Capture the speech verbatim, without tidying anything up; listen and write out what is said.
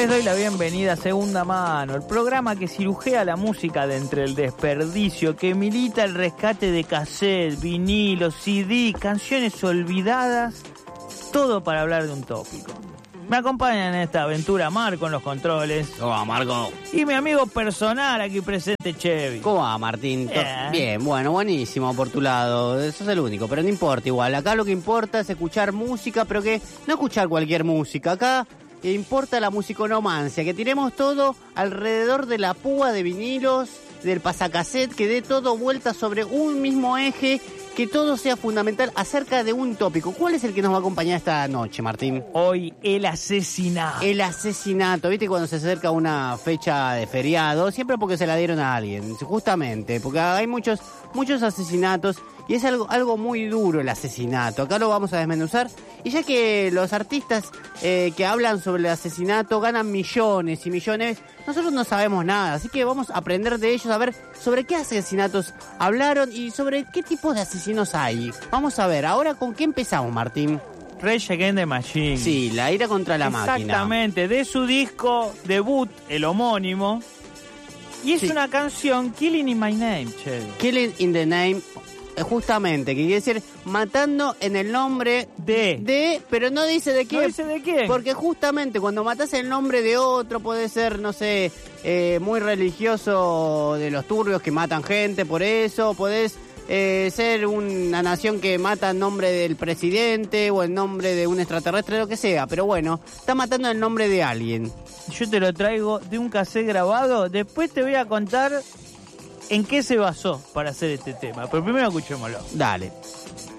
Les doy la bienvenida a Segunda Mano, el programa que cirujea la música de entre el desperdicio, que milita el rescate de cassette, vinilos, C D, canciones olvidadas, todo para hablar de un tópico. Me acompañan en esta aventura Marco en los controles. ¿Cómo va, Marco? Y mi amigo personal aquí presente, Chevy. ¿Cómo va, Martín? Bien. Bien, bueno, buenísimo por tu lado. Eso es el único, pero no importa igual. Acá lo que importa es escuchar música, pero que no escuchar cualquier música. Acá importa la musiconomancia, que tiremos todo alrededor de la púa de vinilos, del pasacassette, que dé todo vuelta sobre un mismo eje, que todo sea fundamental acerca de un tópico. ¿Cuál es el que nos va a acompañar esta noche, Martín? Hoy, el asesinato. El asesinato. ¿Viste cuando se acerca una fecha de feriado? Siempre porque se la dieron a alguien, justamente, porque hay muchos muchos asesinatos y es algo algo muy duro el asesinato. Acá lo vamos a desmenuzar. Y ya que los artistas eh, que hablan sobre el asesinato ganan millones y millones, nosotros no sabemos nada, así que vamos a aprender de ellos, a ver sobre qué asesinatos hablaron y sobre qué tipos de asesinos hay. Vamos a ver, ahora ¿con qué empezamos, Martín? Rage Against the Machine. Sí, la ira contra la máquina. Exactamente, de su disco debut, el homónimo. Y es sí. una canción, Killing in My Name, che. Killing in the Name, justamente, que quiere decir matando en el nombre de, de pero no dice de quién. No dice de quién. Porque justamente cuando matas el nombre de otro, puede ser, no sé, eh, muy religioso de los turbios que matan gente por eso, podés eh, ser una nación que mata en nombre del presidente o en nombre de un extraterrestre, lo que sea, pero bueno, está matando el nombre de alguien. Yo te lo traigo de un cassette grabado, después te voy a contar en qué se basó para hacer este tema, pero primero escuchémoslo. Dale.